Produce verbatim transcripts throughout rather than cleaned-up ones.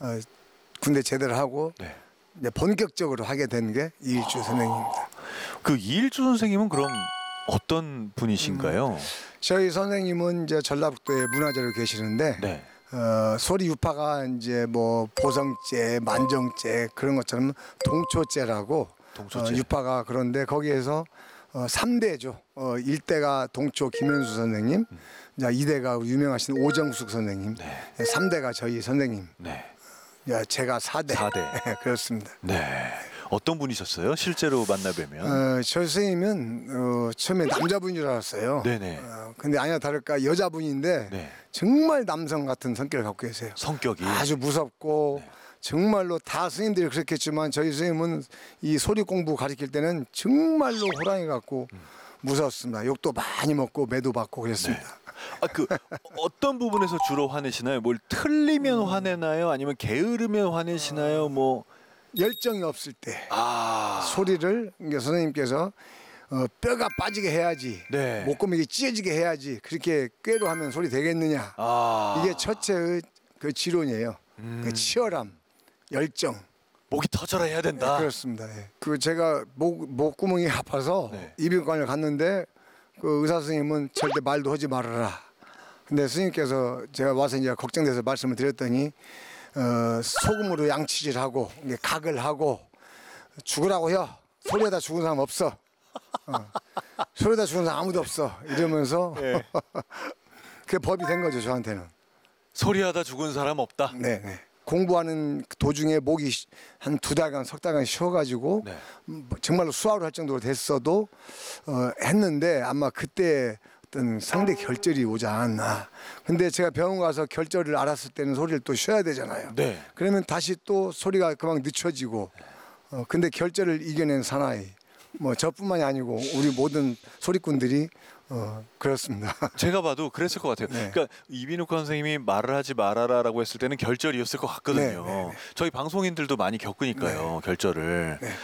어, 군대 제대를 하고 네. 이제 본격적으로 하게 된 게 이일주 아. 선생님입니다. 그 이일주 선생님은 그럼 어떤 분이신가요? 음, 저희 선생님은 이제 전라북도에 문화재로 계시는데 네. 어, 소리 유파가 이제 뭐 보성제, 만정제 그런 것처럼 동초제라고 동초제. 어, 유파가 그런데 거기에서 어, 삼 대죠. 어, 일 대가 동초 김현수 선생님, 음. 이제 이 대가 유명하신 오정숙 선생님, 네. 삼 대가 저희 선생님. 네. 제가 사 대. 사 대. 그렇습니다. 네. 어떤 분이셨어요? 실제로 만나뵈면? 어, 저 선생님은 어, 처음에 남자분인 줄 알았어요. 네네. 어, 근데 아니나 다를까 여자분인데 네. 정말 남성 같은 성격을 갖고 계세요. 성격이? 아주 무섭고 네. 정말로 다 스님들이 그렇겠지만 저희 선생님은 이 소리 공부 가르칠 때는 정말로 호랑이 같고 음. 무서웠습니다. 욕도 많이 먹고 매도 받고 그랬습니다. 네. 아, 그 어떤 부분에서 주로 화내시나요? 뭘 틀리면 음. 화내나요? 아니면 게으르면 화내시나요? 뭐 열정이 없을 때 아. 소리를 선생님께서 어, 뼈가 빠지게 해야지, 네. 목구멍이 찢어지게 해야지 그렇게 꾀로 하면 소리 되겠느냐. 아. 이게 첫째의 그 지론이에요. 음. 그 치열함, 열정. 목이 터져라 해야 된다. 네, 그렇습니다. 네. 그 제가 목 목구멍이 아파서 네. 이비인후과를 갔는데 그 의사 선생님은 절대 말도 하지 말아라. 근데 스님께서 제가 와서 이제 걱정돼서 말씀을 드렸더니 어, 소금으로 양치질하고 각을 하고 죽으라고 해. 소리하다 죽은 사람 없어. 어. 소리하다 죽은 사람 아무도 없어. 이러면서 네. 그게 법이 된 거죠 저한테는. 소리하다 죽은 사람 없다. 네. 네. 공부하는 도중에 목이 한 두 달간 석 달간 쉬어가지고 네. 정말로 수화로 할 정도로 됐어도 어, 했는데 아마 그때 어떤 상대 결절이 오지 않았나. 근데 제가 병원 가서 결절을 알았을 때는 소리를 또 쉬어야 되잖아요. 네. 그러면 다시 또 소리가 그만 늦춰지고 어, 근데 결절을 이겨낸 사나이. 뭐 저뿐만이 아니고 우리 모든 소리꾼들이 어, 그렇습니다. 제가 봐도 그랬을 것 같아요. 네. 그러니까 이비인후과 선생님이 말을 하지 말아라라고 했을 때는 결절이었을 것 같거든요. 네, 네, 네. 저희 방송인들도 많이 겪으니까요. 네. 결절을. 네.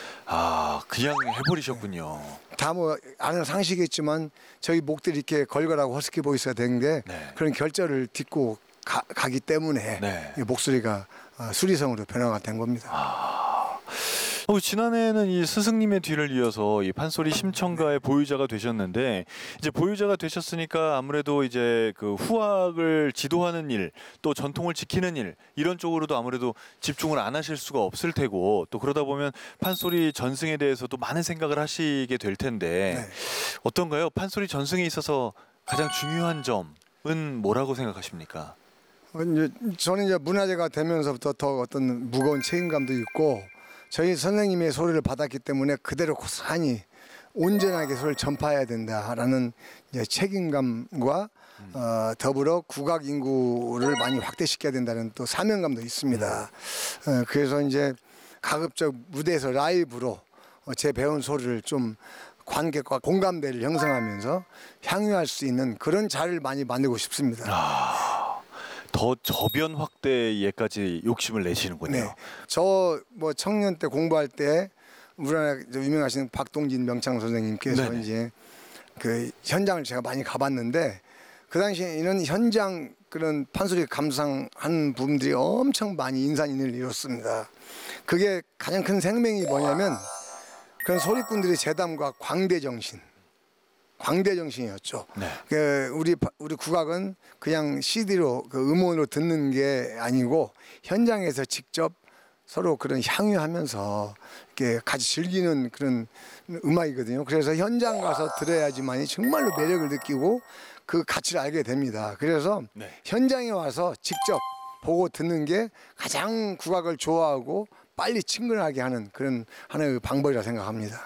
아 그냥 해버리셨군요. 네. 다 뭐 아는 상식이겠지만 저희 목들이 이렇게 걸걸하고 허스키 보이스가 된 게 네. 그런 결절을 딛고 가, 가기 때문에 네. 목소리가 어, 수리성으로 변화가 된 겁니다. 아. 어, 지난해에는 이 스승님의 뒤를 이어서 이 판소리 심청가의 보유자가 되셨는데 이제 보유자가 되셨으니까 아무래도 이제 그 후학을 지도하는 일, 또 전통을 지키는 일 이런 쪽으로도 아무래도 집중을 안 하실 수가 없을 테고 또 그러다 보면 판소리 전승에 대해서도 많은 생각을 하시게 될 텐데 네. 어떤가요? 판소리 전승에 있어서 가장 중요한 점은 뭐라고 생각하십니까? 어, 이제 저는 이제 문화재가 되면서부터 더 어떤 무거운 책임감도 있고. 저희 선생님의 소리를 받았기 때문에 그대로 고스란히 온전하게 소리를 전파해야 된다라는 이제 책임감과 음. 어, 더불어 국악 인구를 많이 확대시켜야 된다는 또 사명감도 있습니다. 어, 그래서 이제 가급적 무대에서 라이브로 어, 제 배운 소리를 좀 관객과 공감대를 형성하면서 향유할 수 있는 그런 자리를 많이 만들고 싶습니다. 아. 더 저변 확대에까지 욕심을 내시는군요. 네. 저 뭐 청년 때 공부할 때 우리나라 유명하신 박동진 명창 선생님께서 네네. 이제 그 현장을 제가 많이 가봤는데 그 당시에 이런 현장 그런 판소리 감상한 분들이 엄청 많이 인산인해를 이뤘습니다. 그게 가장 큰 생명이 뭐냐면 그런 소리꾼들의 재담과 광대 정신. 광대 정신이었죠. 네. 그 우리 우리 국악은 그냥 씨디로 그 음원으로 듣는 게 아니고 현장에서 직접 서로 그런 향유하면서 이렇게 같이 즐기는 그런 음악이거든요. 그래서 현장 가서 들어야지만이 정말로 매력을 느끼고 그 가치를 알게 됩니다. 그래서 네. 현장에 와서 직접 보고 듣는 게 가장 국악을 좋아하고 빨리 친근하게 하는 그런 하나의 방법이라 생각합니다.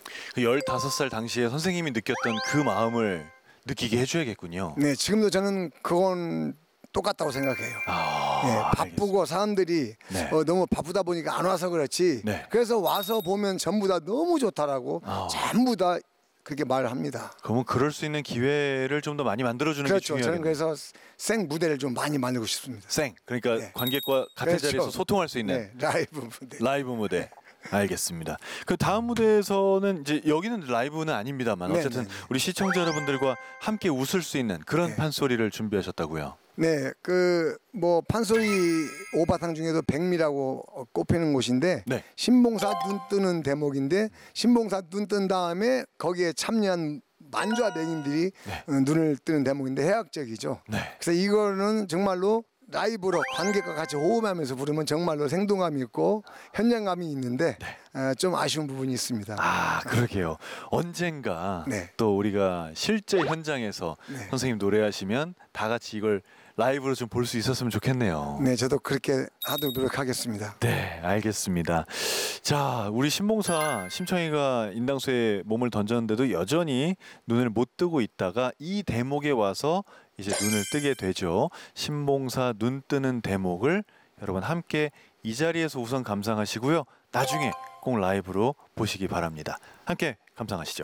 열다섯 살 당시에 선생님이 느꼈던 그 마음을 느끼게 해줘야겠군요. 네, 지금도 저는 그건 똑같다고 생각해요. 아, 네, 바쁘고 알겠습니다. 사람들이 네. 어, 너무 바쁘다 보니까 안 와서 그렇지. 네. 그래서 와서 보면 전부 다 너무 좋다라고 아. 전부 다 그렇게 말을 합니다. 그러면 그럴 수 있는 기회를 좀 더 많이 만들어주는 그렇죠. 게 중요하겠네요. 저는 그래서 생 무대를 좀 많이 만들고 싶습니다. 생, 그러니까 네. 관객과 같은 그렇죠. 자리에서 소통할 수 있는 네, 라이브 무대. 라이브 무대. 네. 알겠습니다. 그 다음 무대에서는 이제 여기는 라이브는 아닙니다만 어쨌든 네네. 우리 시청자 여러분들과 함께 웃을 수 있는 그런 네. 판소리를 준비하셨다고요. 네, 그 뭐 판소리 오바탕 중에도 백미라고 꼽히는 곳인데 네. 신봉사 눈 뜨는 대목인데 신봉사 눈 뜬 다음에 거기에 참여한 만주와 맹인들이 네. 어, 눈을 뜨는 대목인데 해학적이죠. 네. 그래서 이거는 정말로 라이브로 관객과 같이 호흡하면서 부르면 정말로 생동감이 있고 현장감이 있는데 어, 좀 아쉬운 부분이 있습니다. 아, 그러게요. 언젠가 네. 또 우리가 실제 현장에서 네. 선생님 노래하시면 다 같이 이걸 라이브로 좀 볼 수 있었으면 좋겠네요. 네, 저도 그렇게 하도록 노력하겠습니다. 네, 알겠습니다. 자, 우리 신봉사 심청이가 인당수에 몸을 던졌는데도 여전히 눈을 못 뜨고 있다가 이 대목에 와서 이제 눈을 뜨게 되죠. 신봉사 눈 뜨는 대목을 여러분 함께 이 자리에서 우선 감상하시고요. 나중에 꼭 라이브로 보시기 바랍니다. 함께 감상하시죠.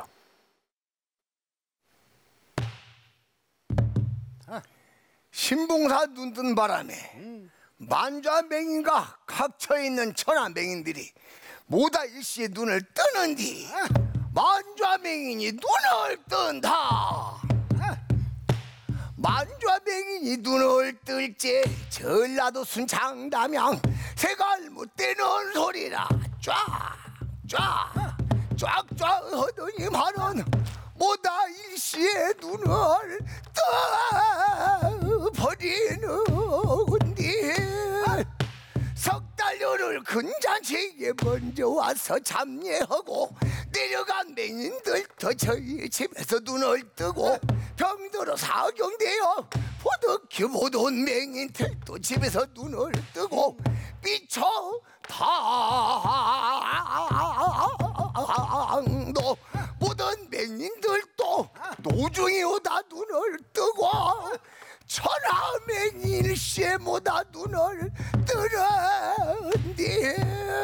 신봉사 눈뜬 바람에 만주와 맹인과 각처에 있는 천하 맹인들이 모다 일시에 눈을 뜨는디 만주와 맹인이 눈을 뜬다. 만주와 맹인이 눈을 뜰지 전라도 순창담양 새갈못 떼는 소리라 쫙쫙 쫙쫙 하더니 말은 모다 일시에 눈을 떠버리는디 석 달여를 근잔치에 먼저 와서 참여하고 내려간 맹인들도 저희 집에서 눈을 뜨고 병들어 사경되어 포득히 못 온 맹인들도 집에서 눈을 뜨고 미쳐 당도 모든 맹인들도 노중이 오다 눈을 뜨고 천하 맹인시에 모다 눈을 뜨는디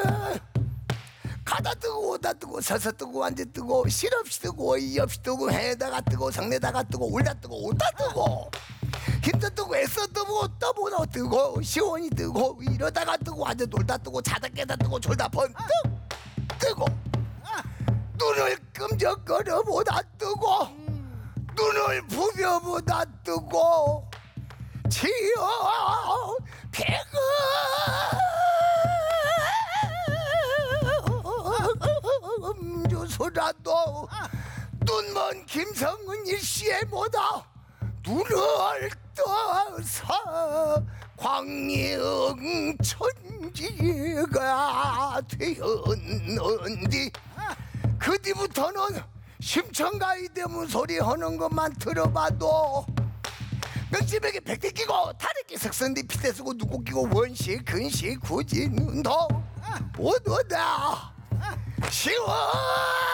가다 뜨고 오다 뜨고 서서 뜨고 앉아 뜨고 실없이 뜨고 이없이 뜨고 해다가 뜨고 성내다가 뜨고 울다 뜨고 오다 뜨고 힘도 뜨고 애써 뜨고 떠보다 뜨고 시원히 뜨고 이러다가 뜨고 앉아 놀다 뜨고 자다 깨다 뜨고 졸다 번뜩 뜨고 눈을 끔적거려보다 뜨고 눈을 부벼보다 뜨고 지어 배금 주소라도 눈먼 김성은 일시에 뭐다 눈을 떠서 광명 천지가 되었는디 그 뒤부터는 심청가이 대문 소리 하는 것만 들어봐도 명심에게 백대 끼고 다리끼 석선디 피대 쓰고 누구 끼고 원시 근시 구지 눈도 모두다 시원